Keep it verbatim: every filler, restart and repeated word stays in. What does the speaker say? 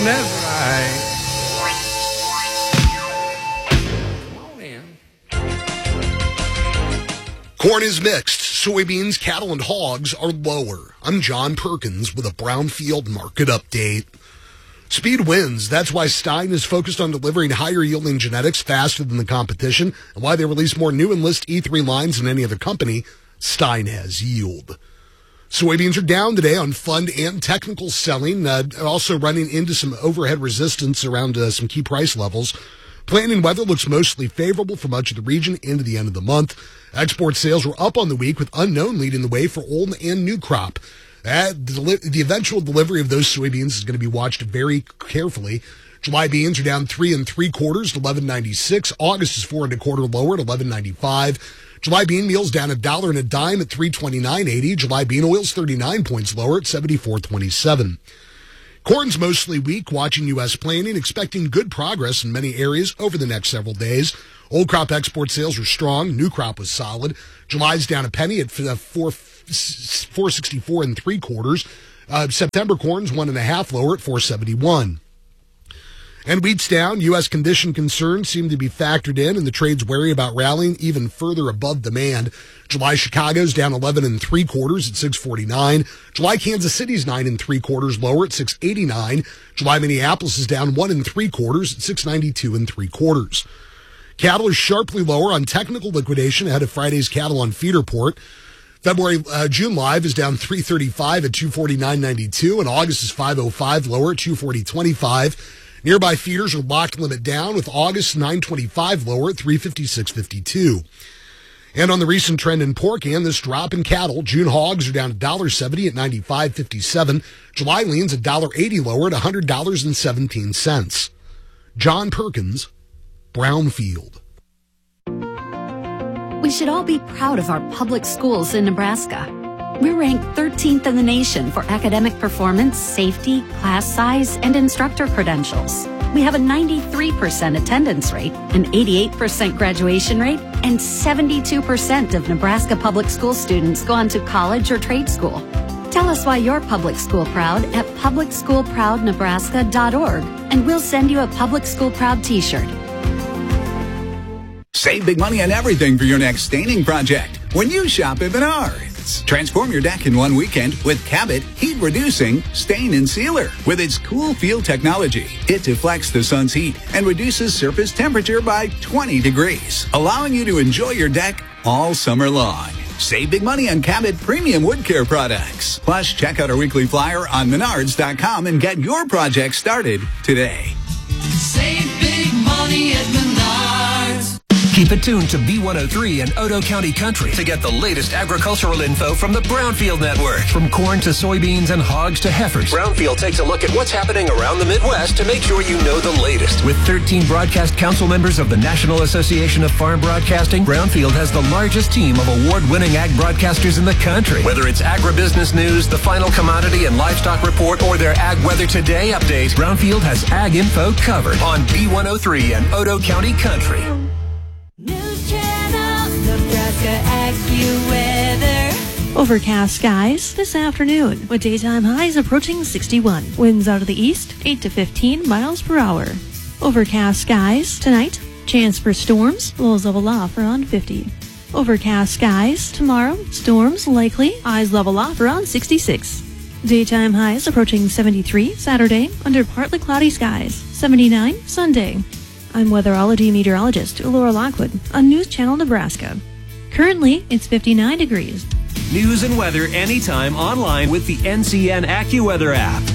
that's right. Corn is mixed. Soybeans, cattle, and hogs are lower. I'm John Perkins with a Brownfield market update. Speed wins. That's why Stein is focused on delivering higher-yielding genetics faster than the competition, and why they release more new Enlist E three lines than any other company. Stein has yield. Soybeans are down today on fund and technical selling, uh, also running into some overhead resistance around uh, some key price levels. Planting weather looks mostly favorable for much of the region into the end of the month. Export sales were up on the week, with unknown leading the way for old and new crop. Uh, the, the eventual delivery of those soybeans is going to be watched very carefully. July beans are down three and three quarters to eleven ninety-six. August is four and a quarter lower at eleven ninety-five. July bean meal's down a dollar and a dime at three twenty-nine eighty. July bean oil's thirty-nine points lower at seventy-four twenty-seven. Corn's mostly weak, watching U S planting, expecting good progress in many areas over the next several days. Old crop export sales were strong. New crop was solid. July's down a penny at four four sixty-four and three quarters. Uh, September corn's one and a half lower at four seventy-one. And wheat's down. U S condition concerns seem to be factored in, and the trade's wary about rallying even further above demand. July Chicago's down eleven and three quarters at six forty-nine. July Kansas City's nine and three quarters lower at six eighty-nine. July Minneapolis is down one and three quarters at six ninety-two and three quarters. Cattle are sharply lower on technical liquidation ahead of Friday's cattle on feed report. February, uh, June live is down three thirty-five at two forty-nine ninety-two, and August is five oh five lower at two forty twenty-five. Nearby feeders are locked limit down, with August nine twenty-five lower at three fifty-six fifty-two. And on the recent trend in pork and this drop in cattle, June hogs are down one dollar seventy at ninety-five fifty-seven. July leans one dollar eighty lower at one hundred dollars and seventeen cents. John Perkins, Brownfield. We should all be proud of our public schools in Nebraska. We're ranked thirteenth in the nation for academic performance, safety, class size, and instructor credentials. We have a ninety-three percent attendance rate, an eighty-eight percent graduation rate, and seventy-two percent of Nebraska public school students go on to college or trade school. Tell us why you're public school proud at public school proud nebraska dot org, and we'll send you a Public School Proud t-shirt. Save big money on everything for your next staining project when you shop at Menards. Transform your deck in one weekend with Cabot Heat Reducing Stain and Sealer. With its cool feel technology, it deflects the sun's heat and reduces surface temperature by twenty degrees, allowing you to enjoy your deck all summer long. Save big money on Cabot premium wood care products. Plus, check out our weekly flyer on menards dot com and get your project started today. Save big money at Menards. Keep it tuned to B one oh three and Odo County Country to get the latest agricultural info from the Brownfield Network. From corn to soybeans and hogs to heifers, Brownfield takes a look at what's happening around the Midwest to make sure you know the latest. With thirteen broadcast council members of the National Association of Farm Broadcasting, Brownfield has the largest team of award-winning ag broadcasters in the country. Whether it's agribusiness news, the final commodity and livestock report, or their Ag Weather Today update, Brownfield has ag info covered on B one oh three and Odo County Country. News Channel, Nebraska AccuWeather. Overcast skies this afternoon with daytime highs approaching sixty-one. Winds out of the east, eight to fifteen miles per hour. Overcast skies tonight. Chance for storms, lows level off around fifty. Overcast skies tomorrow. Storms likely, highs level off around sixty-six. Daytime highs approaching seventy-three Saturday under partly cloudy skies. seventy-nine Sunday. I'm weatherology meteorologist Laura Lockwood on News Channel Nebraska. Currently, it's fifty-nine degrees. News and weather anytime online with the N C N AccuWeather app.